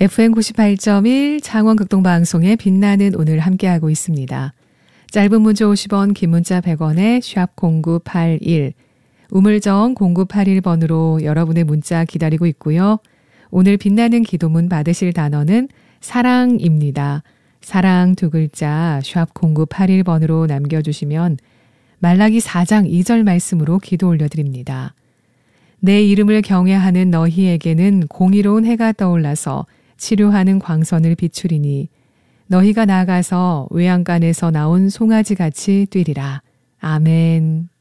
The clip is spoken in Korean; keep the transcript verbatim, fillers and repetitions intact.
에프엠 구십팔 점 일 창원극동방송의 빛나는 오늘 함께하고 있습니다. 짧은 문자 오십 원, 긴 문자 백 원에 샵 공구팔일, 우물정 공구팔일 번으로 여러분의 문자 기다리고 있고요. 오늘 빛나는 기도문 받으실 단어는 사랑입니다. 사랑 두 글자 샵 공구팔일 번으로 남겨주시면 말라기 사 장 이 절 말씀으로 기도 올려드립니다. 내 이름을 경외하는 너희에게는 공의로운 해가 떠올라서 치료하는 광선을 비추리니 너희가 나아가서 외양간에서 나온 송아지같이 뛰리라. 아멘.